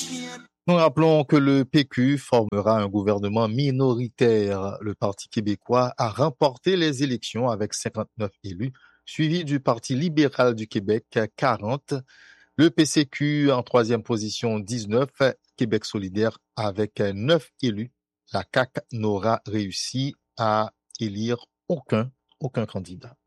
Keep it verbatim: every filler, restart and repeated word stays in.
Nous rappelons que le P Q formera un gouvernement minoritaire. Le Parti québécois a remporté les élections avec cinquante-neuf élus, suivi du Parti libéral du Québec, quarante. Le P C Q en troisième position, dix-neuf. Québec solidaire avec neuf élus. La C A Q n'aura réussi à élire aucun, aucun candidat.